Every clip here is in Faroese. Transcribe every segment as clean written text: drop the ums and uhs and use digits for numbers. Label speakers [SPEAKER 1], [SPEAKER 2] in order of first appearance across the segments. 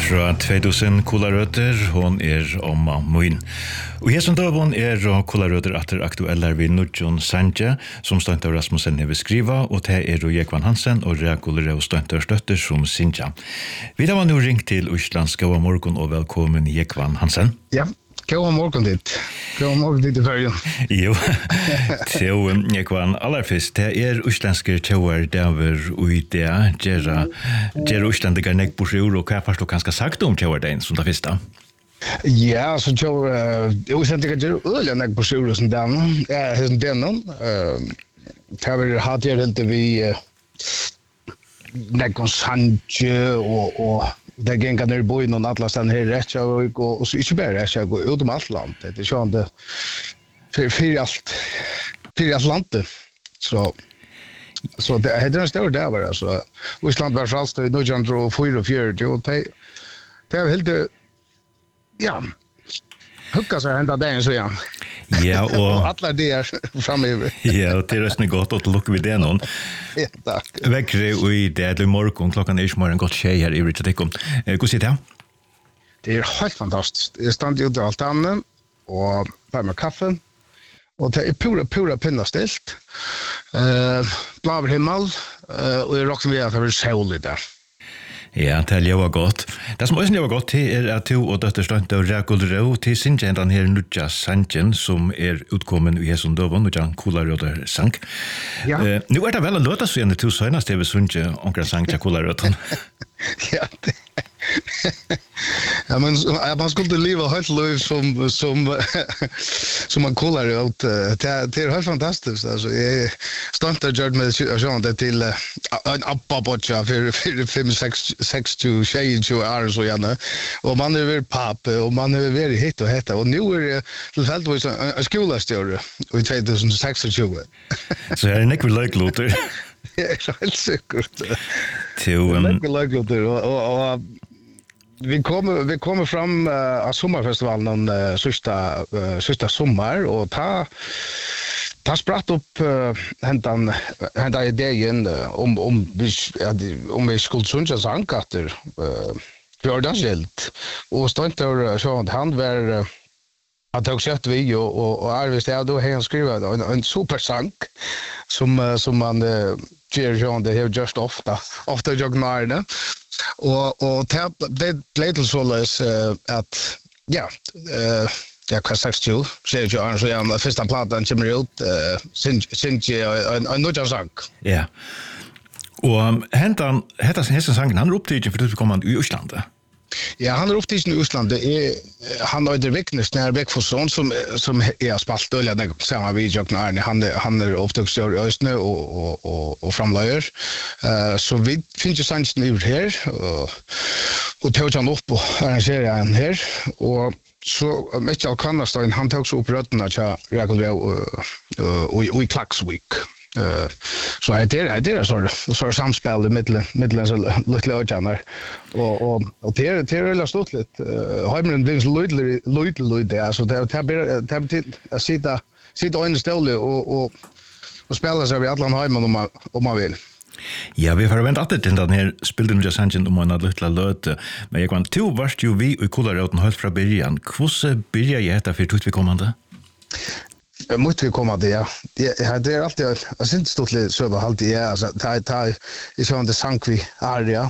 [SPEAKER 1] Fra 2000 Kolarötter, hon Omma Muin. Og her som døven Kolarötter atter aktueller vi Nudjon Sanja, som Støyntar Rasmussen har skriva, og det Jekvan Hansen og Reakulere og Støyntar Støtter som Sinja. Vi har nu ringt til Østlands Gåa morgon og velkommen Jekvan Hansen.
[SPEAKER 2] Ja. Gåa morgon dit. Gåa morgon dit I färgen.
[SPEAKER 1] Jo, så Jekvan, allerfist, det utländska tjauar däver och det ger utländska nekbosjur och vad du kanske sagt om tjauar den som det första?
[SPEAKER 2] Ja, så tjauar utländska ger öliga nekbosjur som den. Ja, som den. Tjauar hade jag inte vi nekon sanje och det gänga ner bo I någon atlasen här rätt och så inte bara rätt gå ut allt land. Det är så det för allt landet. Så det är en stor där var alltså. Island var fast I 1944 och det är helt ja. Hugga sig ända den så ja.
[SPEAKER 1] Ja, och
[SPEAKER 2] alla det framöver.
[SPEAKER 1] Ja, det är gott att lukka vid det någon.
[SPEAKER 2] Ja, tack.
[SPEAKER 1] Väckre och I det morgon klockan är morgon gott tjej här I Richardikum. Hur ser det?
[SPEAKER 2] Det är helt fantastiskt. Jag stannar ute I altanen och tar med kaffe. Och det är pura pinnastilt. Blå himmel och jag råkar med att det är soligt där.
[SPEAKER 1] Ja, det var gott. Det som också var gott det att du och dotter Støyntar och Reakulere till Sinja den här Nudja Sanjen som utkommen I Hesson Dovon och Jan Kolarötter sank.
[SPEAKER 2] Ja.
[SPEAKER 1] Nu det väl att låta så igen till senast det Sunja onkel sank Kolarötter.
[SPEAKER 2] Ja, ja, men man skulle leva helt liv som man kollar ut. Det är helt fantastiskt. Alltså, jag Støyntar gjort med det till en appa-botcha för 5-6-20 år så gärna. Och man är väl papp och man är väl hit och hetta. Och nu det tillfälligtvis en skolastjóri I 2026.
[SPEAKER 1] Så är det inte väl låter.
[SPEAKER 2] Ja, så helt säkert. Och vi kommer fram av sommarfestivalen sista sommar och ta spratt upp hända idén om vi skulle sunja sankatter fjordagsgällt och Støyntar så att han var att också sett vi och Arvist då har han skrivit en supersank som man ger det här just ofta jognar och det blev till så att ja jag kan sagt ju så jag så jag första plattan kommer ut Sinja en Nudja sank.
[SPEAKER 1] Ja. Och hetta sangen han upptäckte för att komma I Island.
[SPEAKER 2] Ja, han upptäckte I Island. Han har det Viknes när Väckforsson som är spalt öliga där samma video när han upptäckte I Östne och framlöjer. Så vi finns ju sanningen ut här och tog han upp och arrangerade han här och så Michael Kannastein han tog så upp rötterna till Reakulere och I Klaxvik. Så det är så samspel I mittlen så lite öjtjänar och det är väldigt stort lite hemmen blir lite där så det till att sitta in ställe och spela så vi alla hemmen om man vill.
[SPEAKER 1] Ja, vi har väntat till den här spelade Nudja Sanjen om en liten löte men jag kan två varst ju vi I Kolarötten helt från början. Hur börjar jag detta för att vi kommande?
[SPEAKER 2] Måste vi komma det ja. Det är alltid jag syns stort lite så var alltid ja alltså ta I så inte sank vi area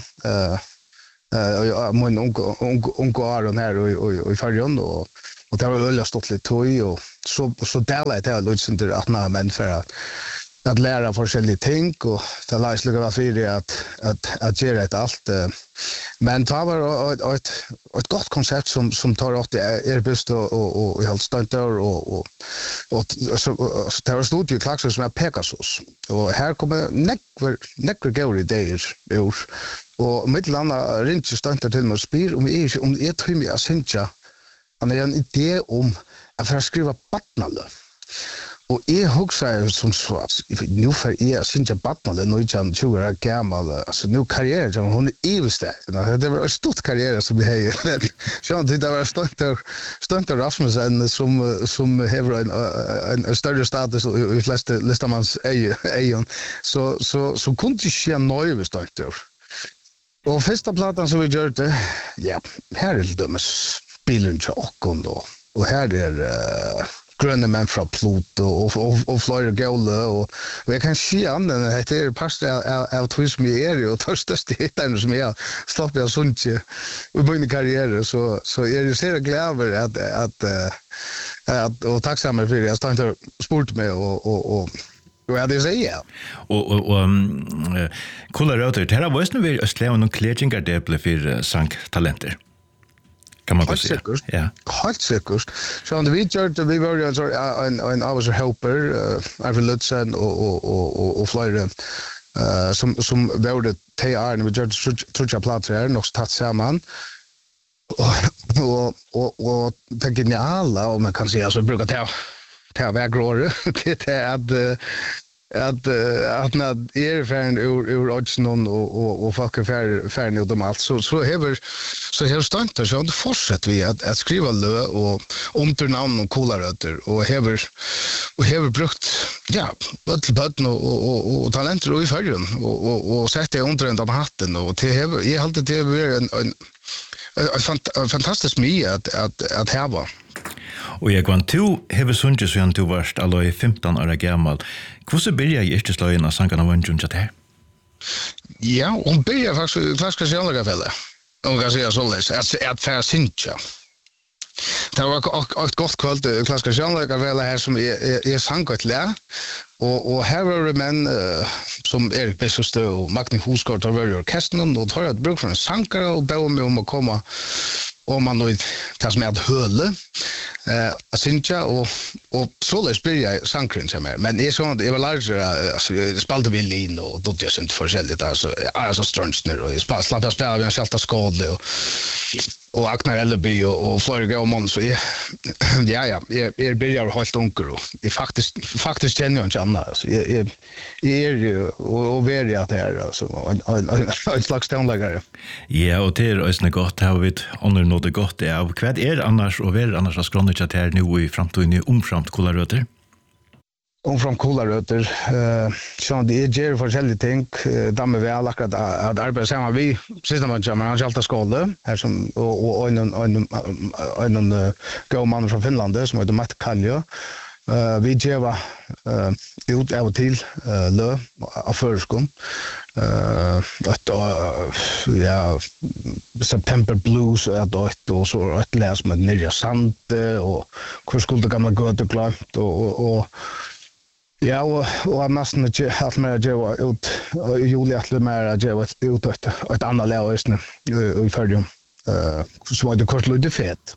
[SPEAKER 2] min onko Aron här och I färjan och det var väldigt stort lite toy och så där det lite att men för att lära forskjellige ting och det lärs lugga för det att göra ett allt men det var ett gott koncept som tar åt det bäst och helt Støyntar och så det var studio Klaxor som Pegasus och här kommer neckar går idéer och mittlanda ringt Støyntar till mig spyr om jag tror mig att Sinja han är en idé om att för skriva barnalöv. Och jag huxar som så att nu för jag Sinja Batman nu kan 20 år gammal alltså nu karriär som hon evigt det var en stor karriär som vi har så det var Støyntar Rasmussen som har en större status I flesta listamans egen så kunde inte ske nöje med Støyntar Och första plattan som vi gjorde, ja, här är det med bilen tjockon då. Och här är gröna män från Pluto och Florida Gole och jag kan se an den det är pastor av twist me är och törstaste hittaren som jag stoppar jag sånt i min karriär så är det så glad att och tacksam för det jag står inte sport med och ja, det säger jag.
[SPEAKER 1] Och Coola Rötter, det här var ju nu släva någon klädjingar det blev för sanktalenter. Kan man säga. Ja.
[SPEAKER 2] Helt säkert. Så om vi gjorde vi var en I was a helper Ivan Lutzen och flera som var det TR när vi gjorde trutcha platser här nog tatt samman. Och det geniala om man kan säga så brukar ta vägråre det att när erfaren ur oddsnon och folk färgen ut om allt så har stunter så fortsätter vi att skriva lö och omturnamn och Coola Rötter och har brukt bötten och talenter i färgen och sätter under den hatten och det är alltid det är fantastiskt mycket att häva.
[SPEAKER 1] Och jag kan to have sunge så han to varst allo 15 år gammal. Hur började jag inte slå in och sanka någon junta där?
[SPEAKER 2] Ja, hon började faktiskt klassiska sjönläggarfälla. Hon kan säga så läs att för synja. Det var ett gott kväll klassiska sjönläggarfälla här som är sankat lä. Och här var det män som Erik Bessostö och Magni Husgård har varit i orkestern och har ett bruk från en sankare och bad mig om att komma om man nu tar som ett höle synja och så läs blir jag sankren som är men det är så det var larger alltså spalta violin och då det är inte förskälligt alltså strunchner och spela med salta skål och Aknar Ellerby och Florida och Måns så jag börjar helt onkel och faktiskt känner jag inte annat så jag är ju och väljer att det är alltså en slags tonläggare.
[SPEAKER 1] Ja, och det är också gott har vi under något gott av vad är annars och väl annars att skråna chat här nu i framtiden i omframt Coola Rötter.
[SPEAKER 2] Omframt Coola Rötter så det är ju forskjellige ting damme vi har akkurat att arbeta samman vi sista man han salta skåle här som och en go man från Finland som heter Matt Kaljo. Vi geva ut av och till lö av förskon. September Blues och så ett läs med Nirja Sante och hur skulle gamla göter glömt och ja, och nästan inte haft med att göra ut i juli att mer att göra ut ett annat läge i färgen. Så var det kort lite fett.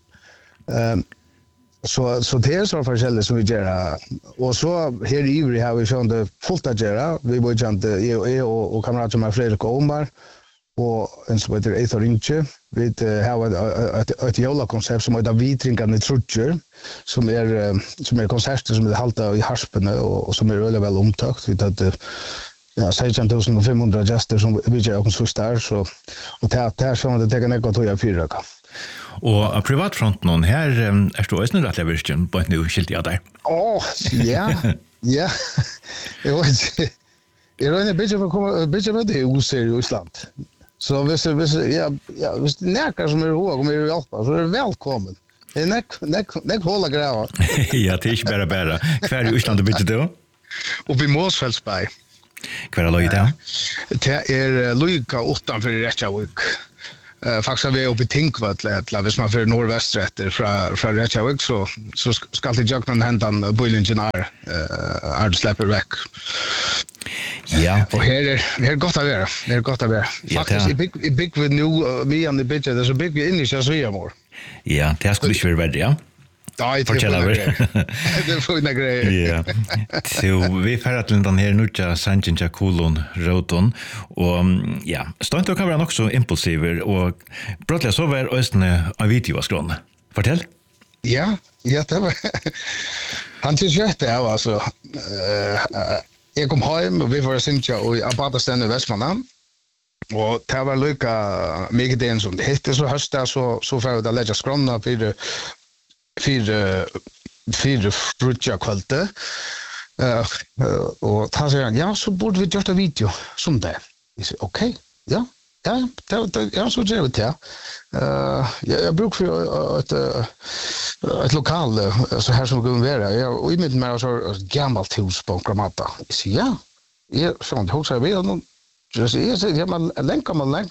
[SPEAKER 2] Så det är så forskjellig som vi gör. Och så här i Ivry har vi sjönde fullt att göra. Vi var inte och kamrater som är Fredrik och Omar och en som heter Eithor Inche. Vi har ett jolakoncept som heter Vitringande Trutcher som är konserter som är halta i Harspene och som är väldigt väl omtakt. Vi har 16,500 gäster som vi gör och så där så och det här som det tar något att göra fyra.
[SPEAKER 1] Och av privatfronten här är det också rätt leversion på ett nu skilt jag där.
[SPEAKER 2] Ja. Jag är en bit av det oseriöst land. Så hvis näkar som är ihåg om är hjälpa så är det välkommen. Näck hålla gräva.
[SPEAKER 1] Ja, det är inte bara. Kvar i Island och bytte då?
[SPEAKER 2] Och vid Måsfältsberg.
[SPEAKER 1] Kvar är Lloyd där?
[SPEAKER 2] Det är Lyka utanför Reykjavik. Faktiskt vi är uppe i Tinkvattlet, hvis man för nordvästrätter från Reykjavik så ska alltid jag kunna hända en bojlingen är det släpper väck. Ja. Och här är gott att vara. Det är gott att vara. Faktiskt i big vi nu vi on the bitch det så big vi in i Sverigemor.
[SPEAKER 1] Ja, det skulle ju vara ja.
[SPEAKER 2] Ja, det är för en grej.
[SPEAKER 1] Ja. Så vi färrar till den här nutja Sanjinja Kulon Roton och ja, stönt och kan vara också impulsiver och brotliga så var östne av videoskron. Fortell.
[SPEAKER 2] Ja, det var han tyckte det alltså jag kom hem och vi var synja och jag badade sen i Västmanland. Och det var lika mycket den som det hette så hösta så för att lägga skrona fyra frutja kvalte. Och han säger ja så borde vi göra en video som det. Jag säger okej. Ja. Ja, jag så gör det. Jag brukar för ett lokal så här som går vara. Jag i mitt med så gammalt hus på Gramata. Så ja. Jag sånt hus har vi och just är man länka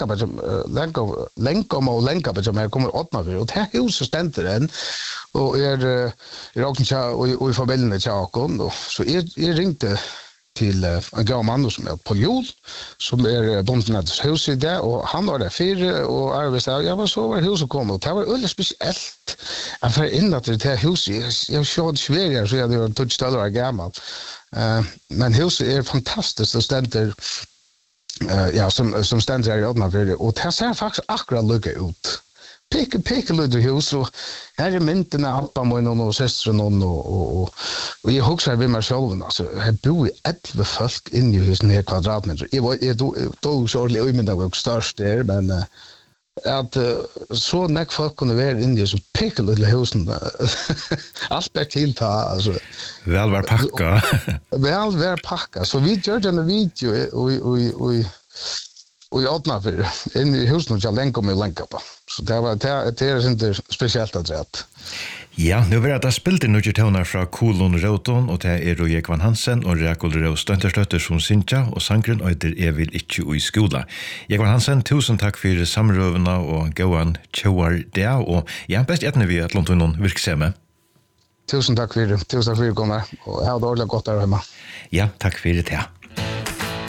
[SPEAKER 2] på som jag kommer åt mig och det huset ständer den och är också och i förbindelse med Jakon och så är ringte till en gammal man som är på jul som är bondens hus i det och han var där för och arbetade jag var så var huset kom och det var väldigt speciellt att för in till det huset jag såg Sverige så jag hade en $20 gammal men huset är fantastiskt och ständer ja som ständer här i Odnafjörde och det ser faktiskt akkurat lika ut Peka lite hus och här är mynten av pappa och systern och jag huxar vid mig själv alltså jag bor i 11 folk inne i husen här kvadratmeter. Jag tog sorgligt och men det var störst där men att så näck folk kunde vara inne i så peka lite husen allt är tillta alltså
[SPEAKER 1] väl var packa.
[SPEAKER 2] Väl var packa så vi gör en video och jag öppnar för in i huset jag länkar mig länka på. Så det är inte speciellt att rätt.
[SPEAKER 1] Ja, nu vill jag spilt in några toner från Kolon Roton och det är Jekvan Hansen och Rekol Rose Stönterstötter som Sintja och sangren öder vill inte i skola. Jekvan Hansen, tusen tack för samrövna och gåan tjoar det och ja, bäst ätna vi att låta någon virksämme.
[SPEAKER 2] Tusen tack för det. Tusen tack för att du kommer och ha det ordentligt gott där hemma.
[SPEAKER 1] Ja, tack för det. Ja.